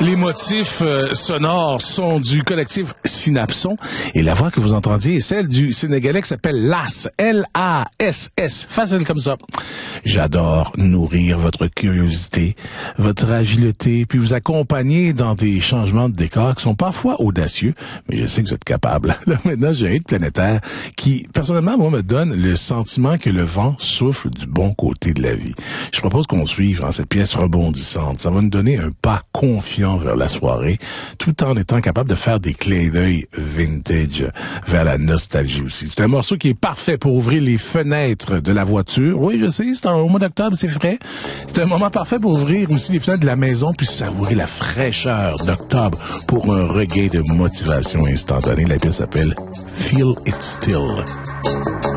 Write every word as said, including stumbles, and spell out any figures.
Les motifs euh, sonores sont du collectif Synapson et la voix que vous entendiez est celle du Sénégalais qui s'appelle Lass, L A S S, facile comme ça. J'adore nourrir votre curiosité, votre agilité, puis vous accompagner dans des changements de décor qui sont parfois audacieux, mais je sais que vous êtes capable. Là, maintenant, j'ai un hit planétaire qui, personnellement, moi, me donne le sentiment que le vent souffle du bon côté de la vie. Je propose qu'on suive dans cette pièce rebondissante. Ça va nous donner un pas confiant vers la soirée, tout en étant capable de faire des clins d'œil vintage vers la nostalgie aussi. C'est un morceau qui est parfait pour ouvrir les fenêtres de la voiture. Oui, je sais, c'est au mois d'octobre, c'est frais. C'est un moment parfait pour ouvrir aussi les fenêtres de la maison puis savourer la fraîcheur d'octobre pour un regain de motivation instantanée. La pièce s'appelle Feel It Still.